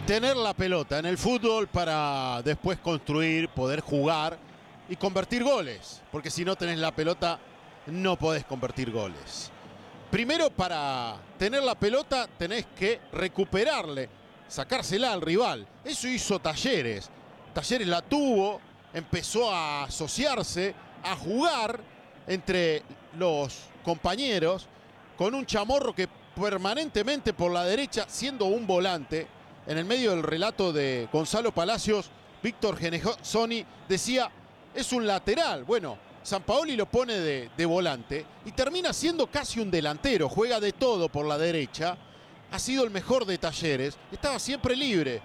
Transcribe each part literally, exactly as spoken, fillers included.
tener la pelota en el fútbol para después construir, poder jugar y convertir goles. Porque si no tenés la pelota, no podés convertir goles. Primero, para tener la pelota tenés que recuperarle, sacársela al rival. Eso hizo Talleres. Talleres la tuvo, empezó a asociarse, a jugar entre los compañeros con un Chamorro que permanentemente por la derecha, siendo un volante, en el medio del relato de Gonzalo Palacios, Víctor Genesoni decía, es un lateral. Bueno, Sampaoli lo pone de, de volante y termina siendo casi un delantero, juega de todo por la derecha, ha sido el mejor de Talleres, estaba siempre libre.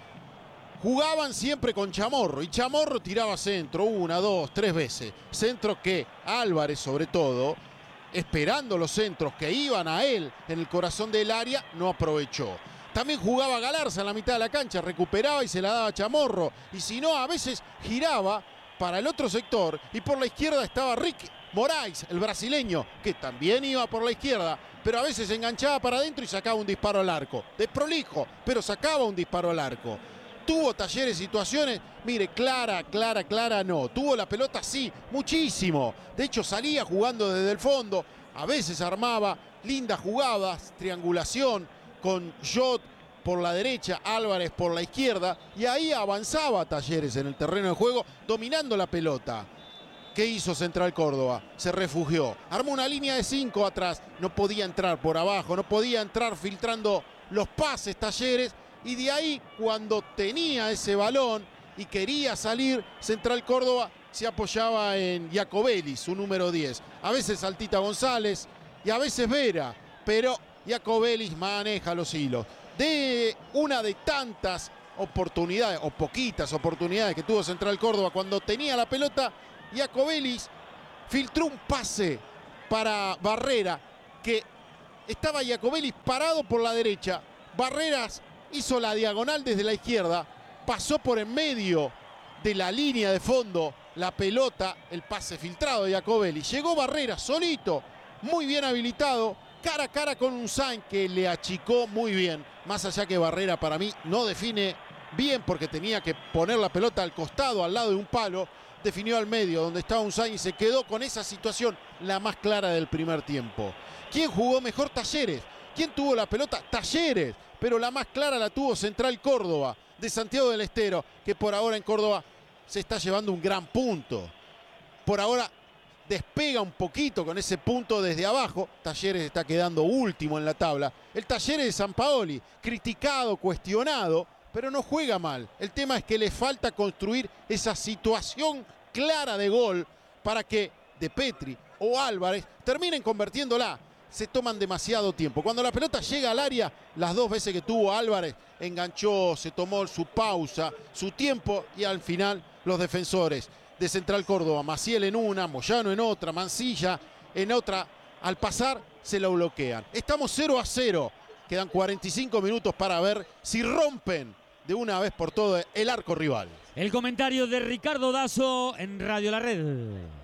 Jugaban siempre con Chamorro y Chamorro tiraba centro una, dos, tres veces. Centro que Álvarez, sobre todo, esperando los centros que iban a él en el corazón del área, no aprovechó. También jugaba Galarza en la mitad de la cancha, recuperaba y se la daba a Chamorro. Y si no, a veces giraba para el otro sector y por la izquierda estaba Rick Moraes, el brasileño, que también iba por la izquierda, pero a veces enganchaba para adentro y sacaba un disparo al arco. Desprolijo, pero sacaba un disparo al arco. Tuvo Talleres situaciones, mire, clara, clara, clara no. Tuvo la pelota, sí, muchísimo. De hecho, salía jugando desde el fondo. A veces armaba lindas jugadas, triangulación con Jot por la derecha, Álvarez por la izquierda. Y ahí avanzaba Talleres en el terreno de juego, dominando la pelota. ¿Qué hizo Central Córdoba? Se refugió. Armó una línea de cinco atrás. No podía entrar por abajo, no podía entrar filtrando los pases Talleres. Y de ahí, cuando tenía ese balón y quería salir, Central Córdoba se apoyaba en Jacobelli, su número diez. A veces Altita González y a veces Vera, pero Jacobelli maneja los hilos. De una de tantas oportunidades, o poquitas oportunidades que tuvo Central Córdoba cuando tenía la pelota, Jacobelli filtró un pase para Barrera, que estaba Jacobelli parado por la derecha. Barreras hizo la diagonal desde la izquierda, pasó por en medio de la línea de fondo la pelota, el pase filtrado de Jacobelli. Llegó Barrera solito, muy bien habilitado, cara a cara con un Sainz que le achicó muy bien. Más allá que Barrera para mí no define bien porque tenía que poner la pelota al costado, al lado de un palo. Definió al medio donde estaba un Sainz y se quedó con esa situación, la más clara del primer tiempo. ¿Quién jugó mejor? Talleres. ¿Quién tuvo la pelota? Talleres. Pero la más clara la tuvo Central Córdoba, de Santiago del Estero, que por ahora en Córdoba se está llevando un gran punto. Por ahora despega un poquito con ese punto desde abajo. Talleres está quedando último en la tabla. El Talleres de Sampaoli, criticado, cuestionado, pero no juega mal. El tema es que le falta construir esa situación clara de gol para que De Petri o Álvarez terminen convirtiéndola. Se toman demasiado tiempo. Cuando la pelota llega al área, las dos veces que tuvo Álvarez, enganchó, se tomó su pausa, su tiempo, y al final los defensores de Central Córdoba, Maciel en una, Moyano en otra, Mancilla en otra, al pasar se lo bloquean. Estamos cero a cero. Quedan cuarenta y cinco minutos para ver si rompen de una vez por todas el arco rival. El comentario de Ricardo Dazo en Radio La Red.